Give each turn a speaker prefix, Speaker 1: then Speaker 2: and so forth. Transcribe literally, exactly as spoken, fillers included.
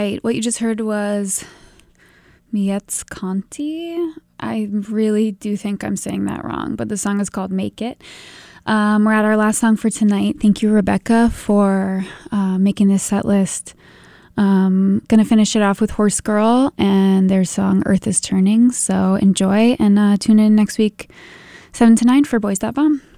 Speaker 1: right. What you just heard was Mietz Conti. I really do think I'm saying that wrong, but the song is called Make It. Um, we're at our last song for tonight. Thank you, Rebecca, for uh, making this set list. Um, gonna finish it off with Horse Girl and their song Earth is Turning. So enjoy and uh, tune in next week, seven to nine for Boys That Bomb.